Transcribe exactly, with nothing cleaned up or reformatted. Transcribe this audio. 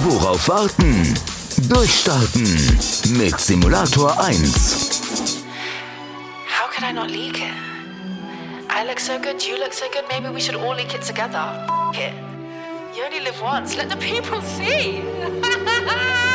Worauf warten? Durchstarten mit Simulator eins. How could I not leak it? I look so good, you look so good, maybe we should all leak it together. F it. You only live once, let the people see.